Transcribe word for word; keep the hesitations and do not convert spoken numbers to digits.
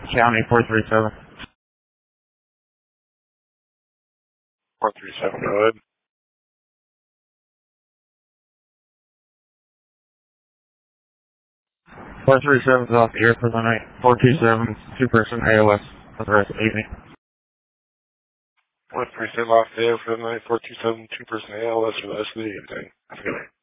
County, four three seven. four three seven, go ahead. four three seven is off the air for the night. four two seven, two-person A L S for the rest of the evening. four three seven off the air for the night. four two seven, two-person A L S for the rest of the evening. Have a good night.